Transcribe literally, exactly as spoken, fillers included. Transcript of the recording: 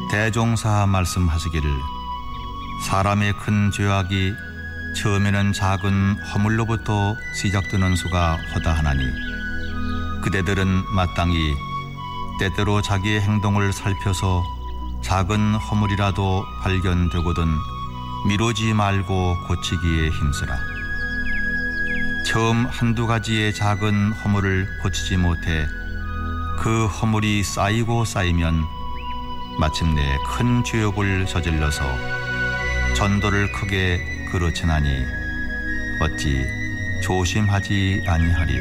대종사 말씀하시기를 사람의 큰 죄악이 처음에는 작은 허물로부터 시작되는 수가 허다하나니 그대들은 마땅히 때때로 자기의 행동을 살펴서 작은 허물이라도 발견되거든 미루지 말고 고치기에 힘쓰라. 처음 한두 가지의 작은 허물을 고치지 못해 그 허물이 쌓이고 쌓이면 마침내 큰 죄업을 저질러서 전도를 크게 그르치나니 어찌 조심하지 아니하리요.